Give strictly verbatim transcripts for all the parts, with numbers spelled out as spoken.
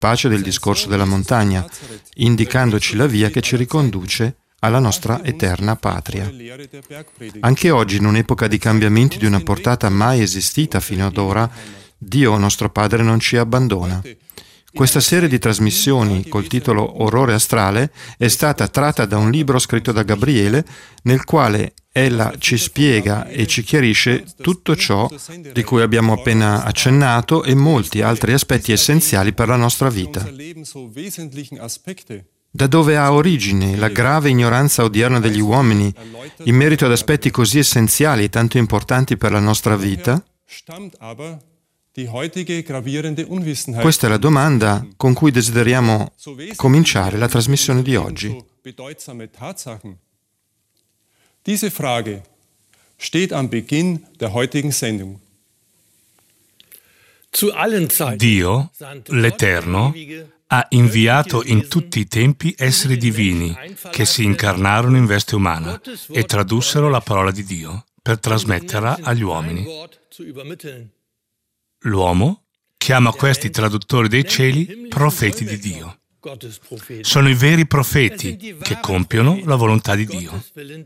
pace del discorso della montagna, indicandoci la via che ci riconduce alla nostra eterna patria. Anche oggi, in un'epoca di cambiamenti di una portata mai esistita fino ad ora, Dio, nostro Padre, non ci abbandona. Questa serie di trasmissioni col titolo Orrore astrale è stata tratta da un libro scritto da Gabriele, nel quale ella ci spiega e ci chiarisce tutto ciò di cui abbiamo appena accennato e molti altri aspetti essenziali per la nostra vita. Da dove ha origine la grave ignoranza odierna degli uomini in merito ad aspetti così essenziali e tanto importanti per la nostra vita? Questa è la domanda con cui desideriamo cominciare la trasmissione di oggi. Diese Frage steht am Beginn der heutigen Sendung. Dio, l'Eterno, ha inviato in tutti i tempi esseri divini che si incarnarono in veste umana e tradussero la parola di Dio per trasmetterla agli uomini. L'uomo chiama questi traduttori dei cieli profeti di Dio. Sono i veri profeti che compiono la volontà di Dio.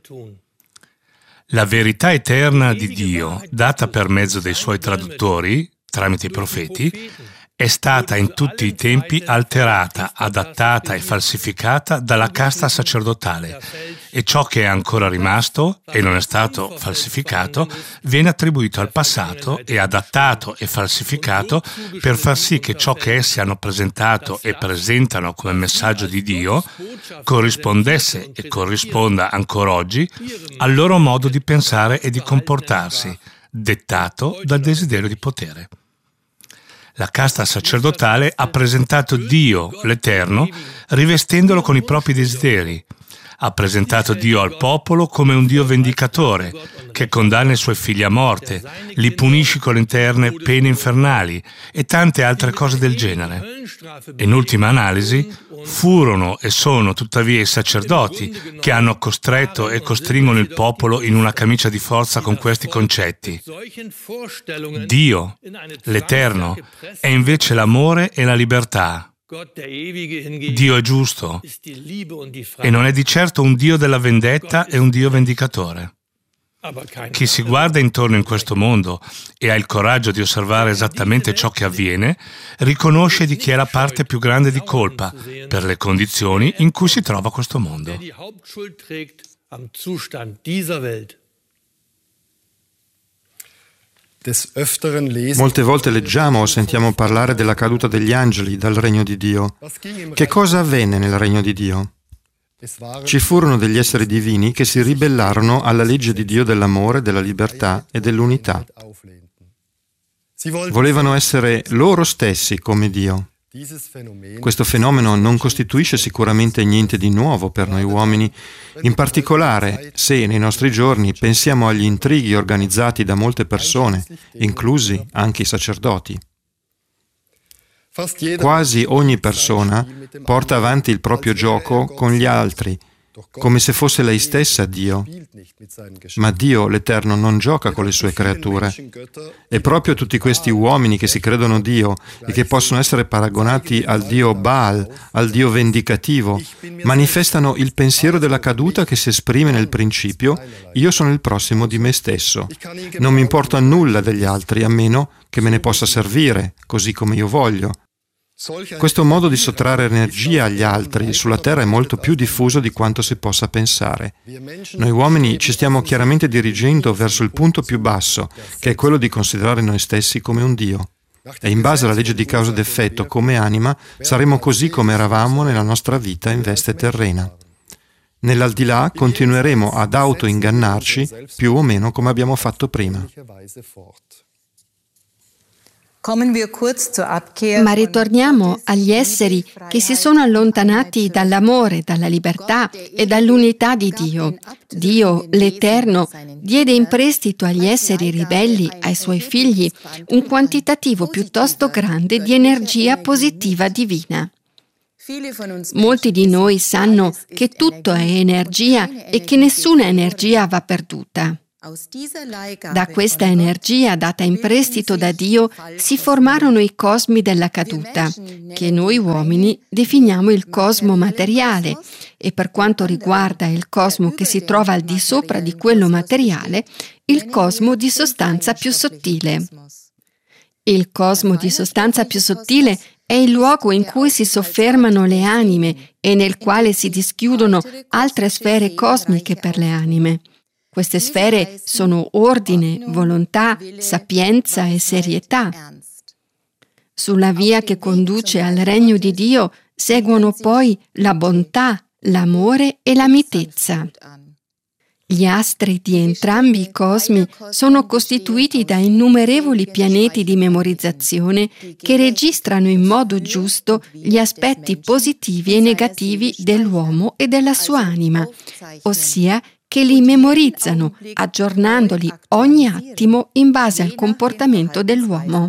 La verità eterna di Dio, data per mezzo dei suoi traduttori, tramite i profeti, è stata in tutti i tempi alterata, adattata e falsificata dalla casta sacerdotale, e ciò che è ancora rimasto e non è stato falsificato viene attribuito al passato e adattato e falsificato per far sì che ciò che essi hanno presentato e presentano come messaggio di Dio corrispondesse e corrisponda ancora oggi al loro modo di pensare e di comportarsi, dettato dal desiderio di potere. La casta sacerdotale ha presentato Dio, l'Eterno, rivestendolo con i propri desideri. Ha presentato Dio al popolo come un Dio vendicatore, che condanna i suoi figli a morte, li punisce con le eterne pene infernali e tante altre cose del genere. In ultima analisi, furono e sono tuttavia i sacerdoti che hanno costretto e costringono il popolo in una camicia di forza con questi concetti. Dio, l'Eterno, è invece l'amore e la libertà. Dio è giusto e non è di certo un Dio della vendetta e un Dio vendicatore. Chi si guarda intorno in questo mondo e ha il coraggio di osservare esattamente ciò che avviene, riconosce di chi è la parte più grande di colpa per le condizioni in cui si trova questo mondo. Molte volte leggiamo o sentiamo parlare della caduta degli angeli dal regno di Dio. Che cosa avvenne nel regno di Dio? Ci furono degli esseri divini che si ribellarono alla legge di Dio dell'amore, della libertà e dell'unità. Volevano essere loro stessi come Dio. Questo fenomeno non costituisce sicuramente niente di nuovo per noi uomini, in particolare se nei nostri giorni pensiamo agli intrighi organizzati da molte persone, inclusi anche i sacerdoti. Quasi ogni persona porta avanti il proprio gioco con gli altri, come se fosse lei stessa Dio. Ma Dio, l'Eterno, non gioca con le sue creature. E proprio tutti questi uomini che si credono Dio e che possono essere paragonati al Dio Baal, al Dio vendicativo, manifestano il pensiero della caduta che si esprime nel principio: io sono il prossimo di me stesso. Non mi importa nulla degli altri, a meno che me ne possa servire, così come io voglio. Questo modo di sottrarre energia agli altri sulla terra è molto più diffuso di quanto si possa pensare. Noi uomini ci stiamo chiaramente dirigendo verso il punto più basso, che è quello di considerare noi stessi come un Dio. E in base alla legge di causa ed effetto, come anima, saremo così come eravamo nella nostra vita in veste terrena. Nell'aldilà continueremo ad autoingannarci più o meno come abbiamo fatto prima. Ma ritorniamo agli esseri che si sono allontanati dall'amore, dalla libertà e dall'unità di Dio. Dio, l'Eterno, diede in prestito agli esseri ribelli, ai suoi figli, un quantitativo piuttosto grande di energia positiva divina. Molti di noi sanno che tutto è energia e che nessuna energia va perduta. Da questa energia data in prestito da Dio si formarono i cosmi della caduta, che noi uomini definiamo il cosmo materiale, e per quanto riguarda il cosmo che si trova al di sopra di quello materiale, il cosmo di sostanza più sottile. Il cosmo di sostanza più sottile è il luogo in cui si soffermano le anime e nel quale si dischiudono altre sfere cosmiche per le anime. Queste sfere sono ordine, volontà, sapienza e serietà. Sulla via che conduce al regno di Dio seguono poi la bontà, l'amore e la mitezza. Gli astri di entrambi i cosmi sono costituiti da innumerevoli pianeti di memorizzazione che registrano in modo giusto gli aspetti positivi e negativi dell'uomo e della sua anima, ossia che li memorizzano, aggiornandoli ogni attimo in base al comportamento dell'uomo.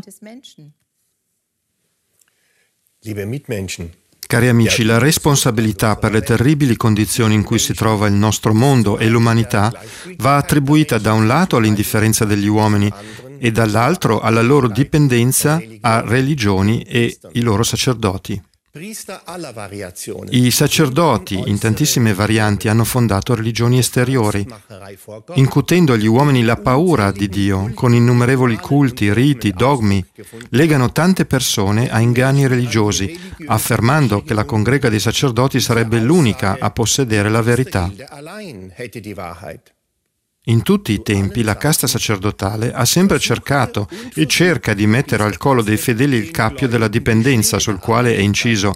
Cari amici, la responsabilità per le terribili condizioni in cui si trova il nostro mondo e l'umanità va attribuita da un lato all'indifferenza degli uomini e dall'altro alla loro dipendenza a religioni e i loro sacerdoti. I sacerdoti, in tantissime varianti, hanno fondato religioni esteriori, incutendo agli uomini la paura di Dio, con innumerevoli culti, riti, dogmi. Legano tante persone a inganni religiosi, affermando che la congrega dei sacerdoti sarebbe l'unica a possedere la verità. In tutti i tempi la casta sacerdotale ha sempre cercato e cerca di mettere al collo dei fedeli il cappio della dipendenza sul quale è inciso: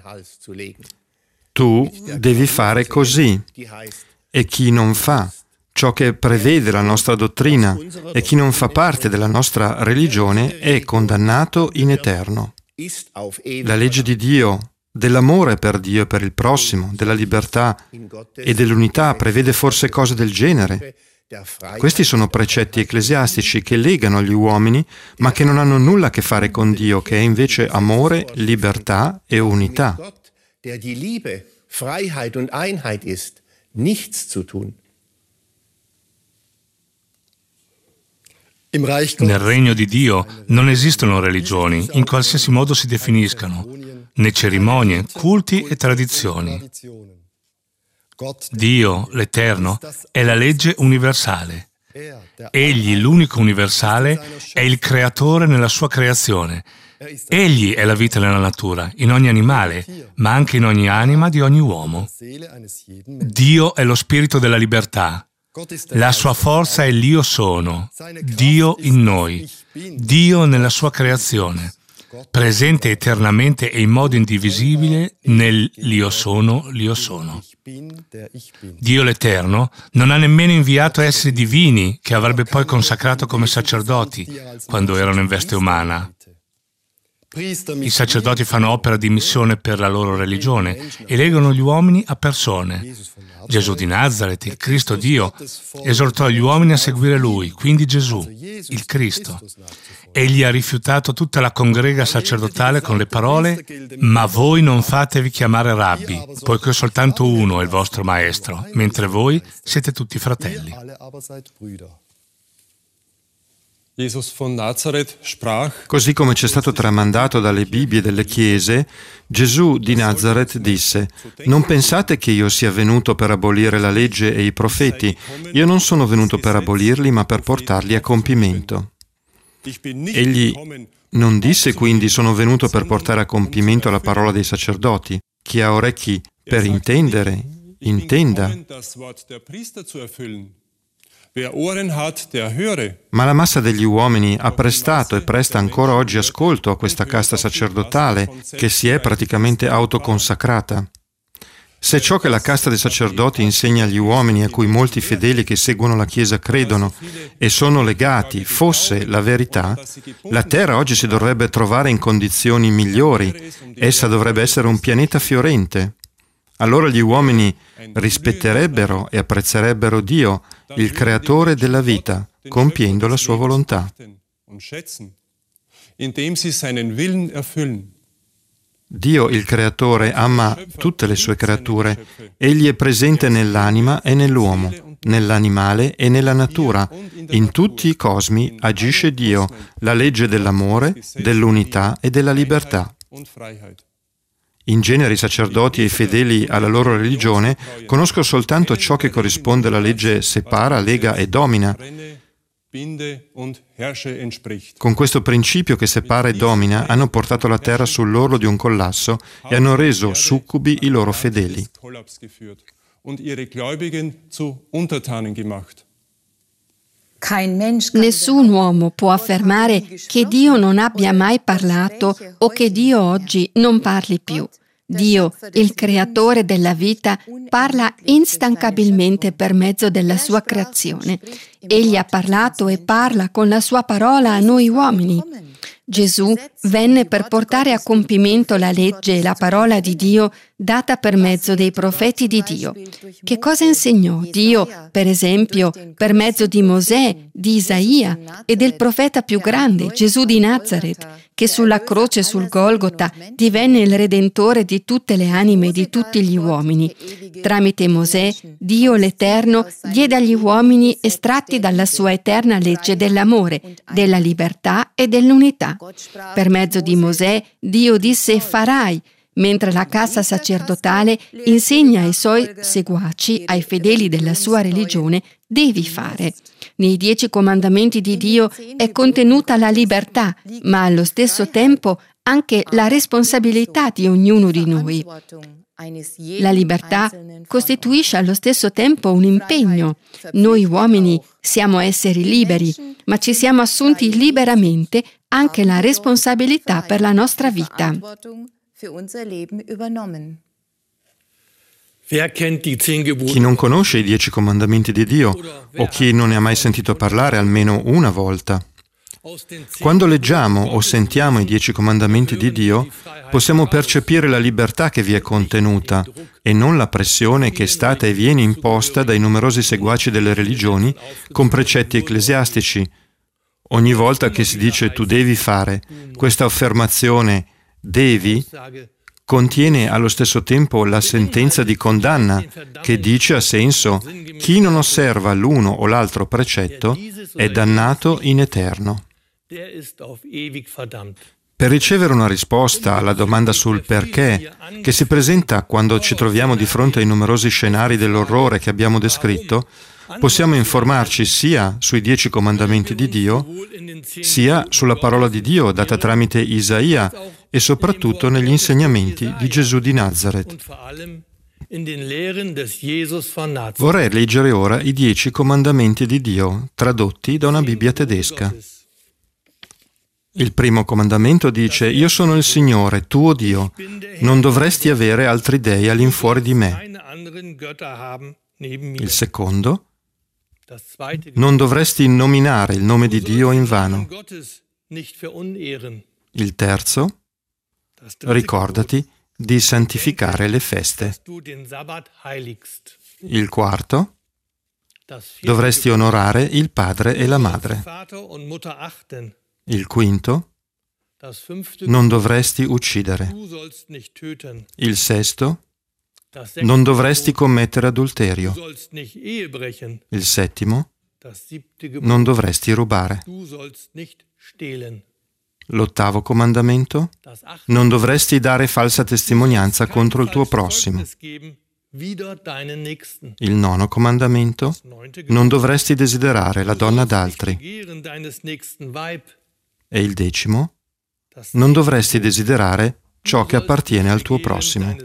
tu devi fare così, e chi non fa ciò che prevede la nostra dottrina e chi non fa parte della nostra religione è condannato in eterno. La legge di Dio, dell'amore per Dio e per il prossimo, della libertà e dell'unità prevede forse cose del genere. Questi sono precetti ecclesiastici che legano gli uomini, ma che non hanno nulla a che fare con Dio, che è invece amore, libertà e unità. Nel regno di Dio non esistono religioni, in qualsiasi modo si definiscano, né cerimonie, culti e tradizioni. Dio, l'Eterno, è la legge universale. Egli, l'unico universale, è il creatore nella sua creazione. Egli è la vita nella natura, in ogni animale, ma anche in ogni anima di ogni uomo. Dio è lo spirito della libertà. La sua forza è l'Io sono, Dio in noi, Dio nella sua creazione, presente eternamente e in modo indivisibile nell'Io sono, l'Io sono. Dio l'Eterno non ha nemmeno inviato esseri divini che avrebbe poi consacrato come sacerdoti quando erano in veste umana. I sacerdoti fanno opera di missione per la loro religione e legano gli uomini a persone. Gesù di Nazaret, il Cristo Dio, esortò gli uomini a seguire Lui, quindi Gesù, il Cristo. Egli ha rifiutato tutta la congrega sacerdotale con le parole: «Ma voi non fatevi chiamare rabbi, poiché soltanto uno è il vostro maestro, mentre voi siete tutti fratelli». Così come ci è stato tramandato dalle Bibbie delle chiese, Gesù di Nazaret disse: «Non pensate che io sia venuto per abolire la legge e i profeti. Io non sono venuto per abolirli, ma per portarli a compimento». Egli non disse quindi: «Sono venuto per portare a compimento la parola dei sacerdoti». Chi ha orecchi per intendere, intenda. Ma la massa degli uomini ha prestato e presta ancora oggi ascolto a questa casta sacerdotale che si è praticamente autoconsacrata. Se ciò che la casta dei sacerdoti insegna agli uomini, a cui molti fedeli che seguono la Chiesa credono e sono legati, fosse la verità, la Terra oggi si dovrebbe trovare in condizioni migliori. Essa dovrebbe essere un pianeta fiorente. Allora gli uomini rispetterebbero e apprezzerebbero Dio, il creatore della vita, compiendo la sua volontà. Dio, il creatore, ama tutte le sue creature. Egli è presente nell'anima e nell'uomo. nell'animale e nella natura. In tutti i cosmi agisce Dio, la legge dell'amore, dell'unità e della libertà. In genere i sacerdoti e i fedeli alla loro religione conoscono soltanto ciò che corrisponde alla legge separa, lega e domina. Con questo principio che separa e domina hanno portato la terra sull'orlo di un collasso e hanno reso succubi i loro fedeli. Nessun uomo può affermare che Dio non abbia mai parlato o che Dio oggi non parli più. Dio, il creatore della vita, parla instancabilmente per mezzo della sua creazione. Egli ha parlato e parla con la sua parola a noi uomini. Gesù venne per portare a compimento la legge e la parola di Dio data per mezzo dei profeti di Dio. Che cosa insegnò Dio, per esempio, per mezzo di Mosè, di Isaia e del profeta più grande, Gesù di Nazaret, che sulla croce sul Golgota divenne il Redentore di tutte le anime e di tutti gli uomini. Tramite Mosè, Dio l'Eterno diede agli uomini estratti dalla sua eterna legge dell'amore, della libertà e dell'unità. Per mezzo di Mosè, Dio disse farai, mentre la casta sacerdotale insegna ai suoi seguaci, ai fedeli della sua religione, devi fare. Nei dieci comandamenti di Dio è contenuta la libertà, ma allo stesso tempo anche la responsabilità di ognuno di noi. La libertà costituisce allo stesso tempo un impegno. Noi uomini siamo esseri liberi, ma ci siamo assunti liberamente anche la responsabilità per la nostra vita. Chi non conosce i dieci comandamenti di Dio o chi non ne ha mai sentito parlare almeno una volta? Quando leggiamo o sentiamo i dieci comandamenti di Dio, possiamo percepire la libertà che vi è contenuta e non la pressione che è stata e viene imposta dai numerosi seguaci delle religioni con precetti ecclesiastici. Ogni volta che si dice tu devi fare, questa affermazione devi contiene allo stesso tempo la sentenza di condanna che dice a senso chi non osserva l'uno o l'altro precetto è dannato in eterno. Per ricevere una risposta alla domanda sul perché, che si presenta quando ci troviamo di fronte ai numerosi scenari dell'orrore che abbiamo descritto, possiamo informarci sia sui dieci comandamenti di Dio, sia sulla parola di Dio data tramite Isaia e soprattutto negli insegnamenti di Gesù di Nazaret. Vorrei leggere ora i dieci comandamenti di Dio, tradotti da una Bibbia tedesca. Il primo comandamento dice: Io sono il Signore, tuo Dio, non dovresti avere altri dei all'infuori di me. Il secondo: non dovresti nominare il nome di Dio in vano. Il terzo: ricordati di santificare le feste. Il quarto: dovresti onorare il padre e la madre. Il quinto: non dovresti uccidere. Il sesto: non dovresti commettere adulterio. Il settimo: non dovresti rubare. L'ottavo comandamento: non dovresti dare falsa testimonianza contro il tuo prossimo. Il nono comandamento: non dovresti desiderare la donna d'altri. E il decimo: non dovresti desiderare ciò che appartiene al tuo prossimo.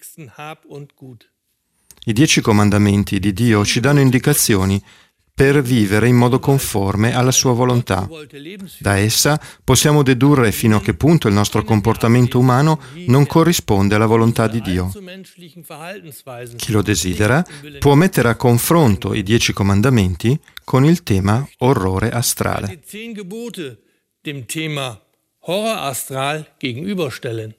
I dieci comandamenti di Dio ci danno indicazioni per vivere in modo conforme alla sua volontà. Da essa possiamo dedurre fino a che punto il nostro comportamento umano non corrisponde alla volontà di Dio. Chi lo desidera può mettere a confronto i dieci comandamenti con il tema orrore astrale. Dem Thema Horror astral gegenüberstellen.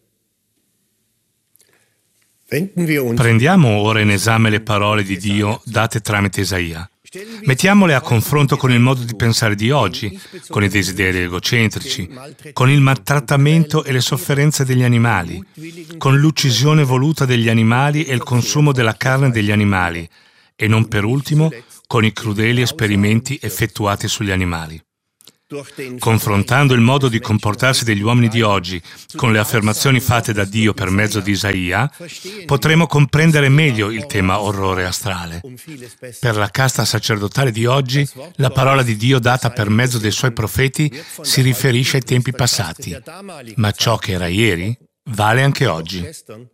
Prendiamo ora in esame le parole di Dio date tramite Isaia. Mettiamole a confronto con il modo di pensare di oggi, con i desideri egocentrici, con il maltrattamento e le sofferenze degli animali, con l'uccisione voluta degli animali e il consumo della carne degli animali, e non per ultimo con i crudeli esperimenti effettuati sugli animali. Confrontando il modo di comportarsi degli uomini di oggi con le affermazioni fatte da Dio per mezzo di Isaia, potremo comprendere meglio il tema orrore astrale. Per la casta sacerdotale di oggi, la parola di Dio data per mezzo dei suoi profeti si riferisce ai tempi passati, ma ciò che era ieri vale anche oggi.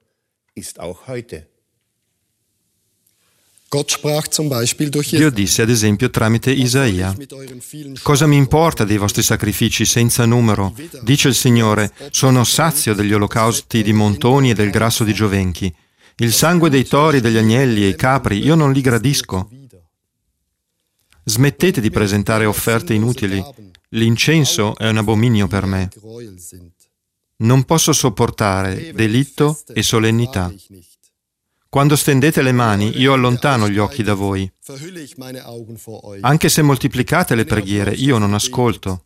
Dio disse ad esempio tramite Isaia: «Cosa mi importa dei vostri sacrifici senza numero? Dice il Signore, sono sazio degli olocausti di montoni e del grasso di giovenchi. Il sangue dei tori, degli agnelli e i capri, io non li gradisco. Smettete di presentare offerte inutili. L'incenso è un abominio per me. Non posso sopportare delitto e solennità. Quando stendete le mani, io allontano gli occhi da voi. Anche se moltiplicate le preghiere, io non ascolto.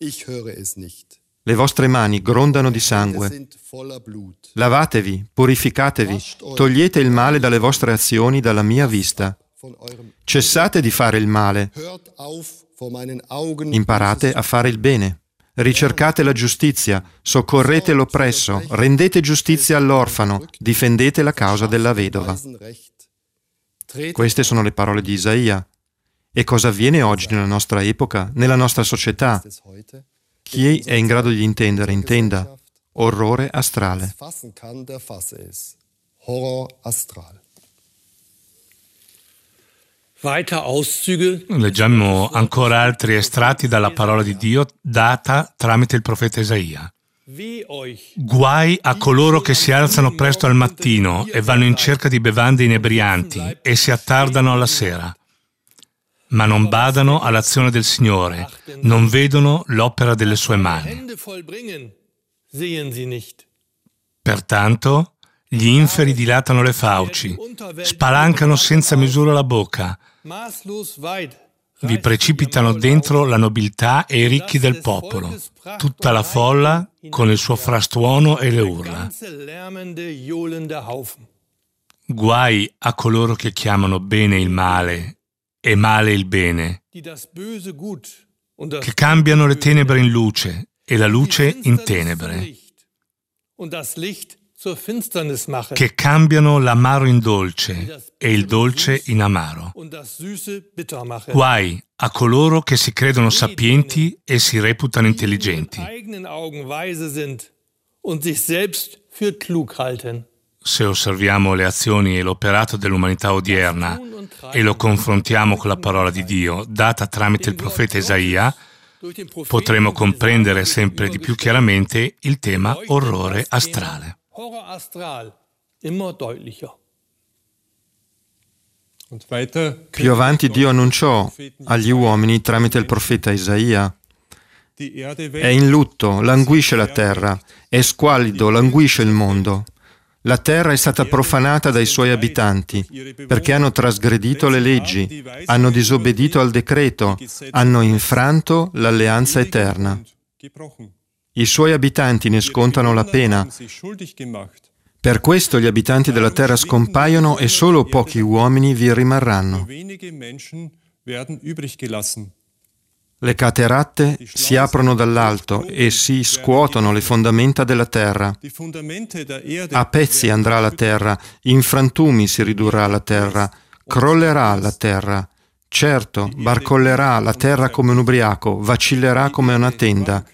Le vostre mani grondano di sangue. Lavatevi, purificatevi, togliete il male dalle vostre azioni, dalla mia vista. Cessate di fare il male. Imparate a fare il bene. Ricercate la giustizia, soccorrete l'oppresso, rendete giustizia all'orfano, difendete la causa della vedova». Queste sono le parole di Isaia. E cosa avviene oggi nella nostra epoca, nella nostra società? Chi è in grado di intendere, intenda. Orrore astrale. Leggiamo ancora altri estratti dalla parola di Dio data tramite il profeta Isaia. Guai a coloro che si alzano presto al mattino e vanno in cerca di bevande inebrianti e si attardano alla sera, ma non badano all'azione del Signore, non vedono l'opera delle sue mani. Pertanto gli inferi dilatano le fauci, spalancano senza misura la bocca, vi precipitano dentro la nobiltà e i ricchi del popolo, tutta la folla con il suo frastuono e le urla. Guai a coloro che chiamano bene il male e male il bene, che cambiano le tenebre in luce e la luce in tenebre, che cambiano l'amaro in dolce e il dolce in amaro. Guai a coloro che si credono sapienti e si reputano intelligenti. Se osserviamo le azioni e l'operato dell'umanità odierna e lo confrontiamo con la parola di Dio data tramite il profeta Isaia, potremo comprendere sempre di più chiaramente il tema orrore astrale. Horror astral, immer deutlicher. Più avanti Dio annunciò agli uomini tramite il profeta Isaia: «È in lutto, languisce la terra, è squallido, languisce il mondo. La terra è stata profanata dai suoi abitanti, perché hanno trasgredito le leggi, hanno disobbedito al decreto, hanno infranto l'alleanza eterna. I suoi abitanti ne scontano la pena. Per questo gli abitanti della terra scompaiono e solo pochi uomini vi rimarranno. Le cateratte si aprono dall'alto e si scuotono le fondamenta della terra. A pezzi andrà la terra, in frantumi si ridurrà la terra, crollerà la terra. Certo, barcollerà la terra come un ubriaco, vacillerà come una tenda.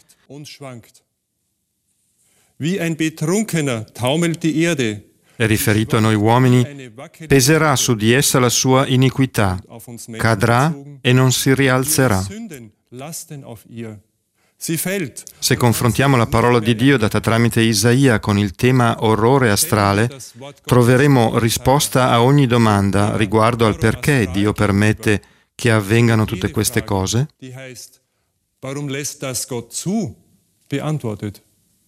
È riferito a noi uomini, peserà su di essa la sua iniquità, cadrà e non si rialzerà. Se confrontiamo la parola di Dio data tramite Isaia con il tema orrore astrale, troveremo risposta a ogni domanda riguardo al perché Dio permette che avvengano tutte queste cose. Warum lässt das Gott zu? Beantwortet.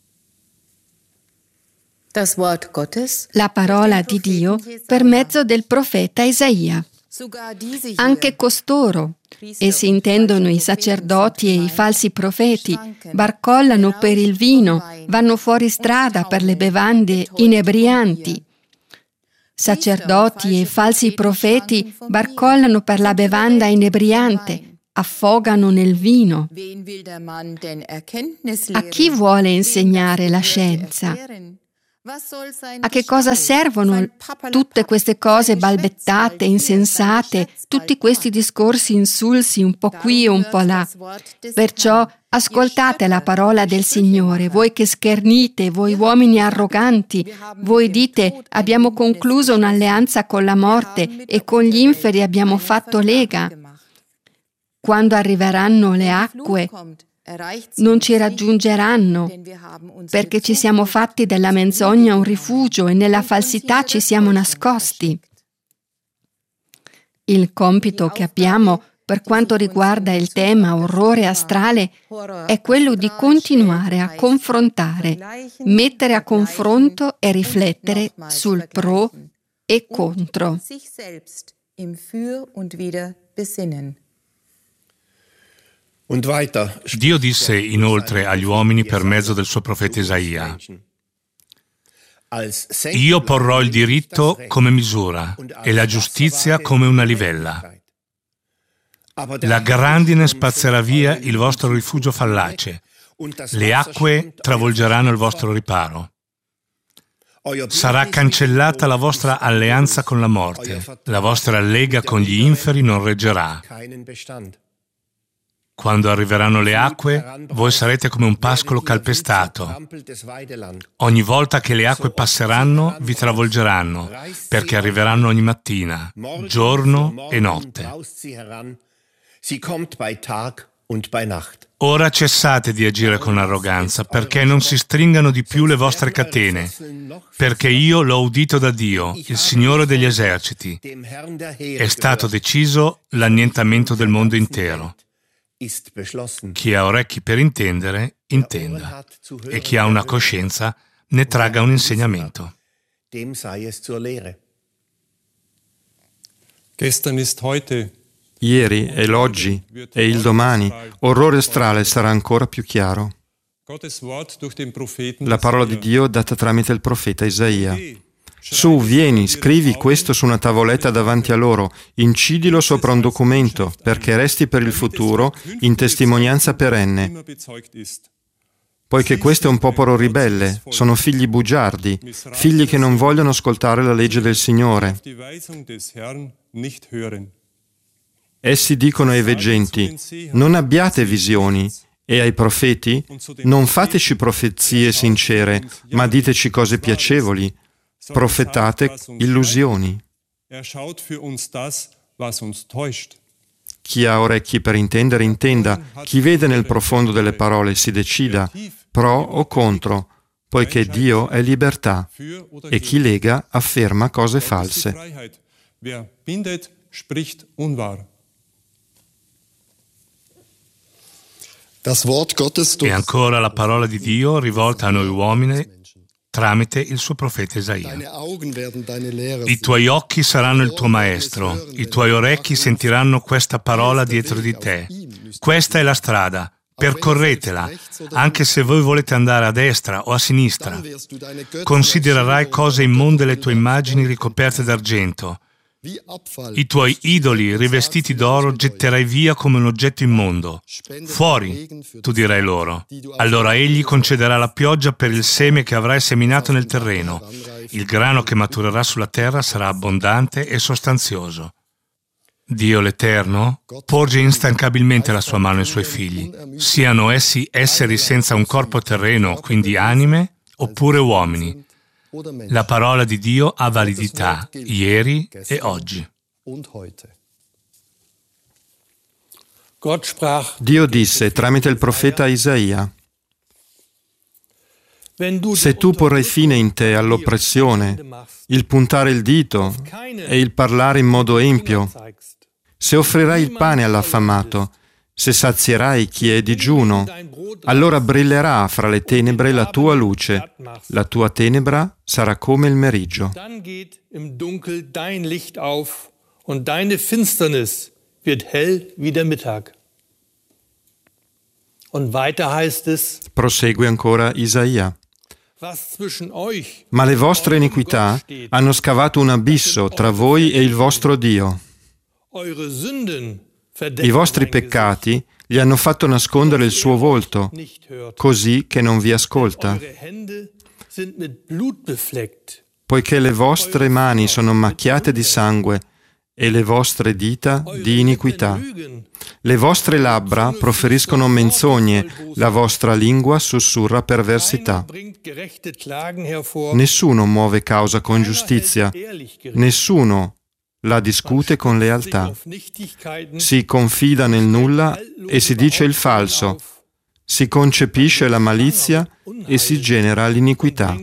La parola di Dio per mezzo del profeta Isaia. Anche costoro, e si intendono i sacerdoti e i falsi profeti, barcollano per il vino, vanno fuori strada per le bevande inebrianti. Sacerdoti e falsi profeti barcollano per la bevanda inebriante, affogano nel vino. A chi vuole insegnare la scienza? A che cosa servono tutte queste cose balbettate, insensate, tutti questi discorsi insulsi un po' qui e un po' là? Perciò ascoltate la parola del Signore, voi che schernite, voi uomini arroganti, voi dite abbiamo concluso un'alleanza con la morte e con gli inferi abbiamo fatto lega. Quando arriveranno le acque, non ci raggiungeranno, perché ci siamo fatti della menzogna un rifugio e nella falsità ci siamo nascosti. Il compito che abbiamo per quanto riguarda il tema orrore astrale è quello di continuare a confrontare, mettere a confronto e riflettere sul pro e contro. Dio disse inoltre agli uomini per mezzo del suo profeta Isaia: Io porrò il diritto come misura e la giustizia come una livella. La grandine spazzerà via il vostro rifugio fallace, le acque travolgeranno il vostro riparo. Sarà cancellata la vostra alleanza con la morte, la vostra lega con gli inferi non reggerà. Quando arriveranno le acque, voi sarete come un pascolo calpestato. Ogni volta che le acque passeranno, vi travolgeranno, perché arriveranno ogni mattina, giorno e notte. Ora cessate di agire con arroganza, perché non si stringano di più le vostre catene, perché io l'ho udito da Dio, il Signore degli eserciti. È stato deciso l'annientamento del mondo intero. Chi ha orecchi per intendere, intenda, e chi ha una coscienza ne tragga un insegnamento. Gestern ist heute. Ieri è l'oggi e il domani, orrore astrale sarà ancora più chiaro. La parola di Dio data tramite il profeta Isaia. Su, vieni, scrivi questo su una tavoletta davanti a loro, incidilo sopra un documento, perché resti per il futuro in testimonianza perenne. Poiché questo è un popolo ribelle, sono figli bugiardi, figli che non vogliono ascoltare la legge del Signore. Essi dicono ai veggenti, non abbiate visioni, e ai profeti, non fateci profezie sincere, ma diteci cose piacevoli. Profetate illusioni. Chi ha orecchi per intendere, intenda. Chi vede nel profondo delle parole si decida, pro o contro, poiché Dio è libertà, e chi lega afferma cose false. E ancora la parola di Dio rivolta a noi uomini tramite il suo profeta Isaia. I tuoi occhi saranno il tuo maestro, i tuoi orecchi sentiranno questa parola dietro di te. Questa è la strada, percorretela, anche se voi volete andare a destra o a sinistra. Considererai cose immonde le tue immagini ricoperte d'argento. I tuoi idoli rivestiti d'oro getterai via come un oggetto immondo. Fuori, tu dirai loro. Allora egli concederà la pioggia per il seme che avrai seminato nel terreno. Il grano che maturerà sulla terra sarà abbondante e sostanzioso. Dio l'Eterno porge instancabilmente la sua mano ai suoi figli, siano essi esseri senza un corpo terreno, quindi anime, oppure uomini. La parola di Dio ha validità ieri e oggi. Dio disse tramite il profeta Isaia: se tu porrai fine in te all'oppressione, il puntare il dito e il parlare in modo empio, se offrirai il pane all'affamato, se sazierai chi è digiuno, allora brillerà fra le tenebre la tua luce, la tua tenebra sarà come il meriggio. Dann geht im Dunkel dein Licht auf und deine Finsternis wird hell wie der Mittag. Und weiter heißt es: Prosegue ancora Isaia: Ma le vostre iniquità hanno scavato un abisso tra voi e il vostro Dio. I vostri peccati gli hanno fatto nascondere il suo volto, così che non vi ascolta. Poiché le vostre mani sono macchiate di sangue e le vostre dita di iniquità. Le vostre labbra proferiscono menzogne, la vostra lingua sussurra perversità. Nessuno muove causa con giustizia, nessuno la discute con lealtà. Si confida nel nulla e si dice il falso, si concepisce la malizia e si genera l'iniquità.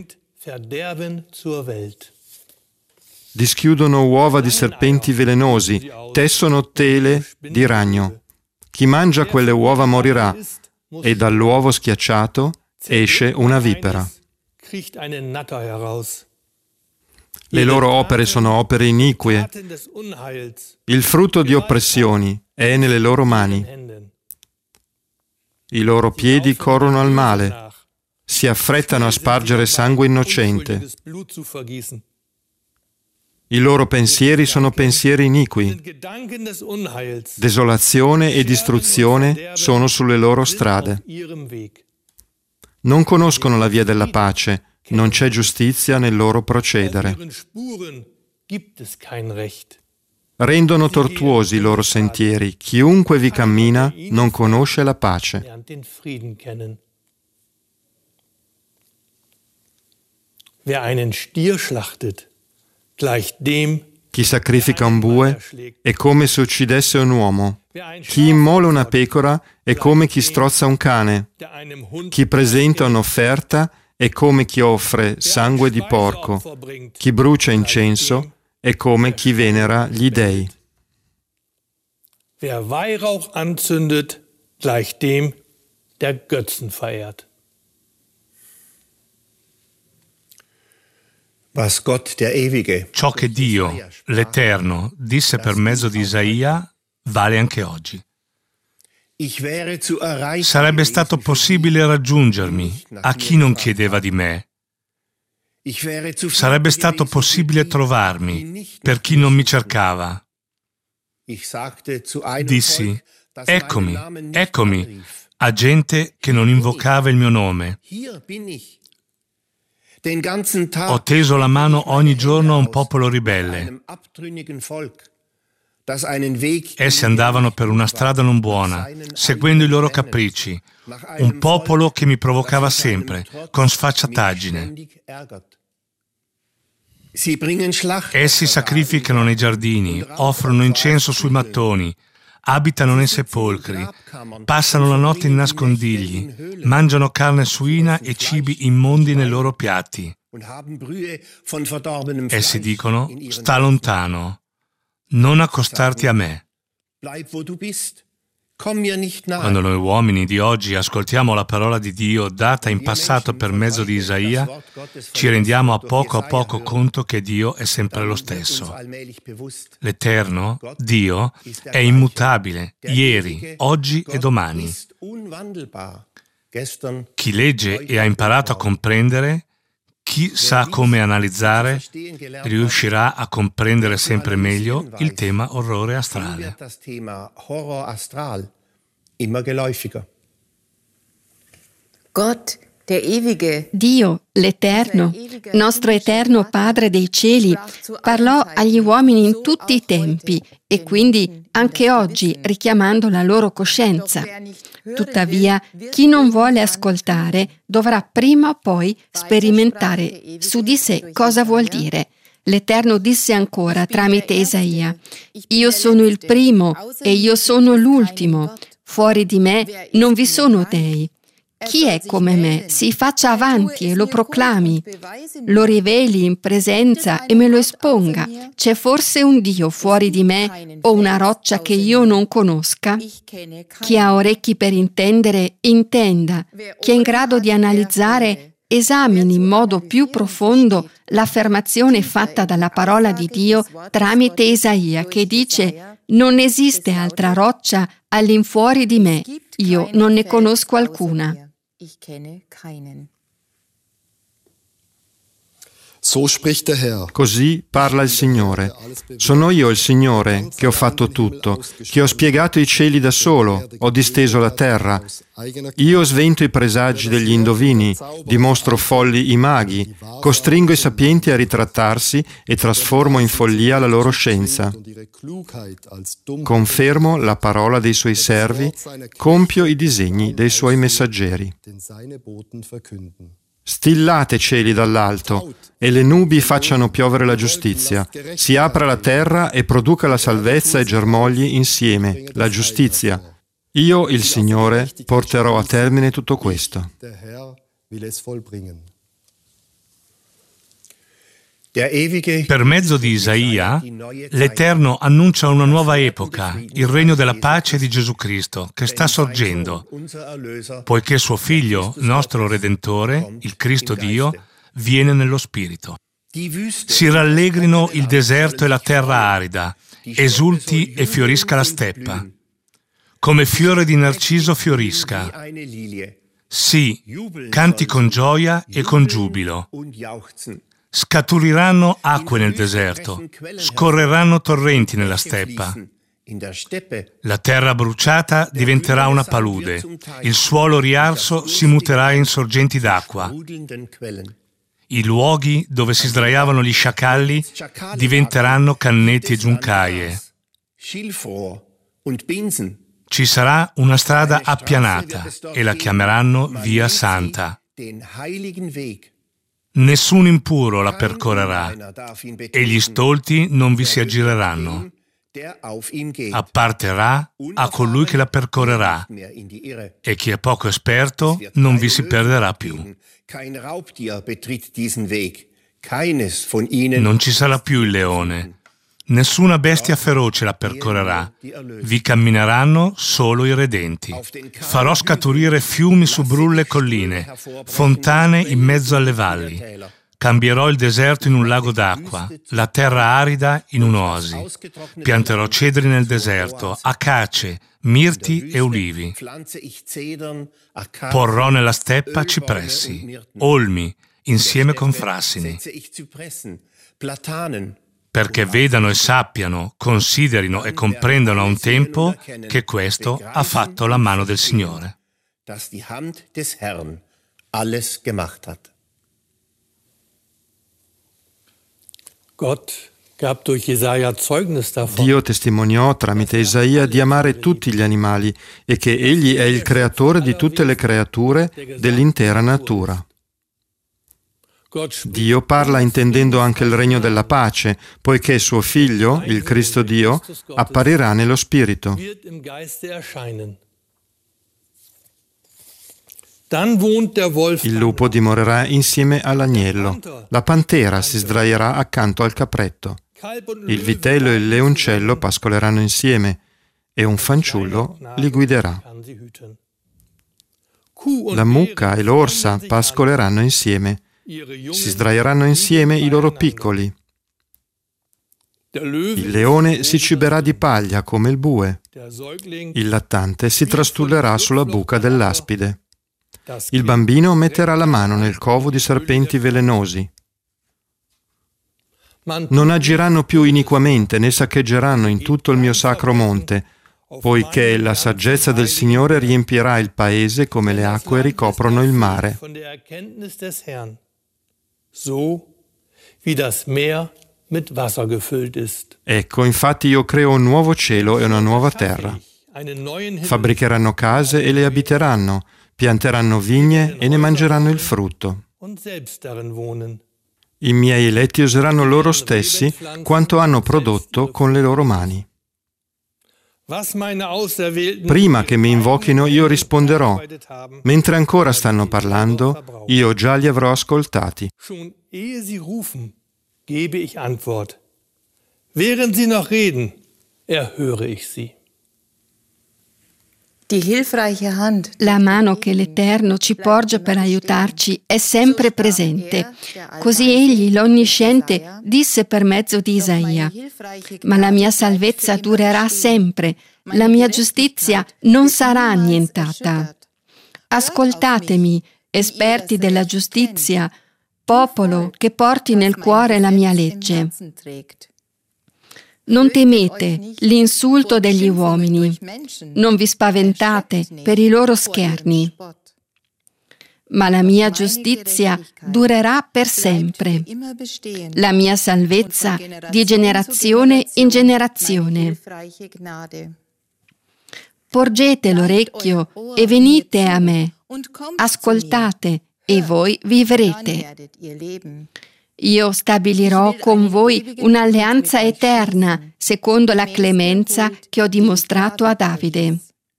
Dischiudono uova di serpenti velenosi, tessono tele di ragno. Chi mangia quelle uova morirà, e dall'uovo schiacciato esce una vipera. Le loro opere sono opere inique. Il frutto di oppressioni è nelle loro mani. I loro piedi corrono al male. Si affrettano a spargere sangue innocente. I loro pensieri sono pensieri iniqui. Desolazione e distruzione sono sulle loro strade. Non conoscono la via della pace, non c'è giustizia nel loro procedere. Rendono tortuosi i loro sentieri. Chiunque vi cammina non conosce la pace. Wer einen Stier schlachtet, gleicht dem. Chi sacrifica un bue è come se uccidesse un uomo. Chi immola una pecora è come chi strozza un cane. Chi presenta un'offerta è come chi offre sangue di porco. Chi brucia incenso è come chi venera gli dei. Wer Weihrauch anzündet, gleicht dem, der Götzen verehrt. Ciò che Dio, l'Eterno, disse per mezzo di Isaia vale anche oggi. Sarebbe stato possibile raggiungermi a chi non chiedeva di me. Sarebbe stato possibile trovarmi per chi non mi cercava. Dissi, eccomi, eccomi, a gente che non invocava il mio nome. Ho teso la mano ogni giorno a un popolo ribelle. Essi andavano per una strada non buona, seguendo i loro capricci, un popolo che mi provocava sempre, con sfacciataggine. Essi sacrificano nei giardini, offrono incenso sui mattoni, abitano nei sepolcri, passano la notte in nascondigli, mangiano carne suina e cibi immondi nei loro piatti. Essi dicono, sta lontano, non accostarti a me. Quando noi uomini di oggi ascoltiamo la parola di Dio data in passato per mezzo di Isaia, ci rendiamo a poco a poco conto che Dio è sempre lo stesso. L'Eterno, Dio, è immutabile, ieri, oggi e domani. Chi legge e ha imparato a comprendere, chi sa come analizzare, riuscirà a comprendere sempre meglio il tema orrore astrale. Dio, l'Eterno, nostro eterno Padre dei cieli, parlò agli uomini in tutti i tempi e quindi anche oggi richiamando la loro coscienza. Tuttavia, chi non vuole ascoltare dovrà prima o poi sperimentare su di sé cosa vuol dire. L'Eterno disse ancora tramite Isaia: «Io sono il primo e io sono l'ultimo. Fuori di me non vi sono dei. Chi è come me? Si faccia avanti e lo proclami. Lo riveli in presenza e me lo esponga. C'è forse un Dio fuori di me o una roccia che io non conosca? Chi ha orecchi per intendere, intenda. Chi è in grado di analizzare, esamini in modo più profondo l'affermazione fatta dalla parola di Dio tramite Isaia, che dice: non esiste altra roccia all'infuori di me, io non ne conosco alcuna». Così parla il Signore. Sono io il Signore che ho fatto tutto, che ho spiegato i cieli da solo, ho disteso la terra. Io svento i presagi degli indovini, dimostro folli i maghi, costringo i sapienti a ritrattarsi e trasformo in follia la loro scienza. Confermo la parola dei suoi servi, compio i disegni dei suoi messaggeri. Stillate cieli dall'alto, e le nubi facciano piovere la giustizia. Si apra la terra e produca la salvezza e germogli insieme, la giustizia. Io, il Signore, porterò a termine tutto questo. Per mezzo di Isaia, l'Eterno annuncia una nuova epoca, il regno della pace di Gesù Cristo, che sta sorgendo, poiché suo Figlio, nostro Redentore, il Cristo Dio, viene nello Spirito. Si rallegrino il deserto e la terra arida, esulti e fiorisca la steppa. Come fiore di narciso fiorisca. Sì, canti con gioia e con giubilo. Scaturiranno acque nel deserto, scorreranno torrenti nella steppa. La terra bruciata diventerà una palude, il suolo riarso si muterà in sorgenti d'acqua. I luoghi dove si sdraiavano gli sciacalli diventeranno canneti e giuncaie. Ci sarà una strada appianata e la chiameranno Via Santa. Nessun impuro la percorrerà e gli stolti non vi si aggireranno. Apparterà a colui che la percorrerà e chi è poco esperto non vi si perderà più. Non ci sarà più il leone. Nessuna bestia feroce la percorrerà, vi cammineranno solo i redenti. Farò scaturire fiumi su brulle colline, fontane in mezzo alle valli. Cambierò il deserto in un lago d'acqua, la terra arida in un'oasi. Pianterò cedri nel deserto, acace, mirti e ulivi. Porrò nella steppa cipressi, olmi, insieme con frassini. Perché vedano e sappiano, considerino e comprendano a un tempo che questo ha fatto la mano del Signore. Dio testimoniò tramite Isaia di amare tutti gli animali e che Egli è il creatore di tutte le creature dell'intera natura. Dio parla intendendo anche il regno della pace, poiché suo Figlio, il Cristo Dio, apparirà nello Spirito. Il lupo dimorerà insieme all'agnello, la pantera si sdraierà accanto al capretto, il vitello e il leoncello pascoleranno insieme e un fanciullo li guiderà. La mucca e l'orsa pascoleranno insieme. Si sdraieranno insieme i loro piccoli. Il leone si ciberà di paglia come il bue. Il lattante si trastullerà sulla buca dell'aspide. Il bambino metterà la mano nel covo di serpenti velenosi. Non agiranno più iniquamente né saccheggeranno in tutto il mio sacro monte, poiché la saggezza del Signore riempirà il paese come le acque ricoprono il mare. Ecco, infatti io creo un nuovo cielo e una nuova terra. Fabbricheranno case e le abiteranno, pianteranno vigne e ne mangeranno il frutto. I miei eletti useranno loro stessi quanto hanno prodotto con le loro mani. Prima che mi invochino io risponderò. Mentre ancora stanno parlando, io già li avrò ascoltati. La mano che l'Eterno ci porge per aiutarci è sempre presente. Così Egli, l'Onnisciente, disse per mezzo di Isaia: «Ma la mia salvezza durerà sempre, la mia giustizia non sarà annientata». Ascoltatemi, esperti della giustizia, popolo che porti nel cuore la mia legge. Non temete l'insulto degli uomini, non vi spaventate per i loro scherni, ma la mia giustizia durerà per sempre, la mia salvezza di generazione in generazione. Porgete l'orecchio e venite a me, ascoltate e voi vivrete. Io stabilirò con voi un'alleanza eterna, secondo la clemenza che ho dimostrato a Davide.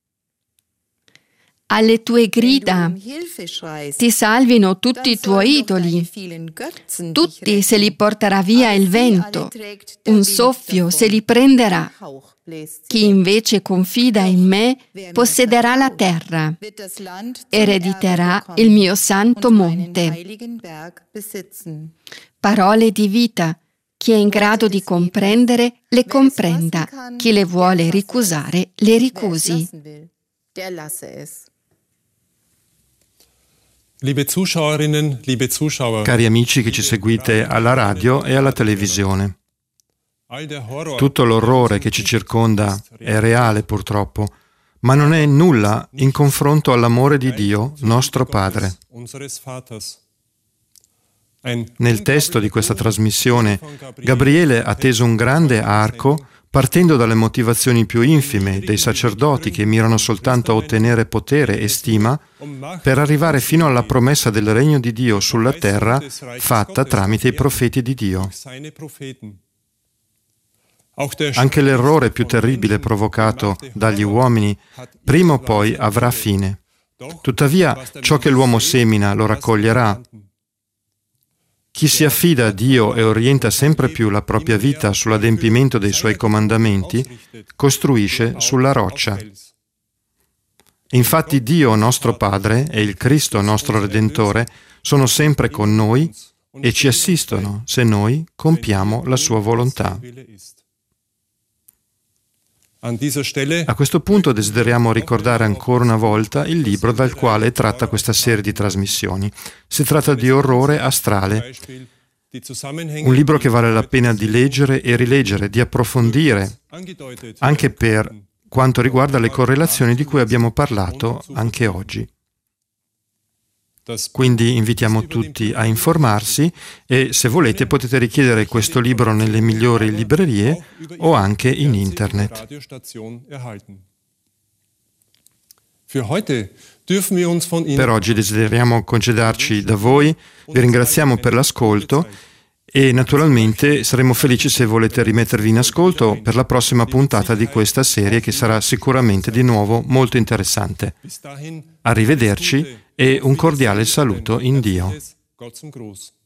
Alle tue grida ti salvino tutti i tuoi idoli, tutti se li porterà via il vento, un soffio se li prenderà. Chi invece confida in me possederà la terra, erediterà il mio santo monte. Parole di vita. Chi è in grado di comprendere, le comprenda. Chi le vuole ricusare, le ricusi. Liebe Zuschauerinnen, liebe Zuschauer, Cari amici che ci seguite alla radio e alla televisione, tutto l'orrore che ci circonda è reale purtroppo, ma non è nulla in confronto all'amore di Dio, nostro Padre. Nel testo di questa trasmissione, Gabriele ha teso un grande arco partendo dalle motivazioni più infime dei sacerdoti che mirano soltanto a ottenere potere e stima, per arrivare fino alla promessa del regno di Dio sulla terra fatta tramite i profeti di Dio. Anche l'errore più terribile provocato dagli uomini prima o poi avrà fine. Tuttavia, ciò che l'uomo semina lo raccoglierà. Chi si affida a Dio e orienta sempre più la propria vita sull'adempimento dei Suoi comandamenti, costruisce sulla roccia. Infatti Dio, nostro Padre, e il Cristo, nostro Redentore, sono sempre con noi e ci assistono se noi compiamo la Sua volontà. A questo punto desideriamo ricordare ancora una volta il libro dal quale tratta questa serie di trasmissioni. Si tratta di Orrore astrale, un libro che vale la pena di leggere e rileggere, di approfondire, anche per quanto riguarda le correlazioni di cui abbiamo parlato anche oggi. Quindi invitiamo tutti a informarsi e, se volete, potete richiedere questo libro nelle migliori librerie o anche in internet. Per oggi desideriamo congedarci da voi, vi ringraziamo per l'ascolto e naturalmente saremo felici se volete rimettervi in ascolto per la prossima puntata di questa serie, che sarà sicuramente di nuovo molto interessante. Arrivederci e un cordiale saluto in Dio.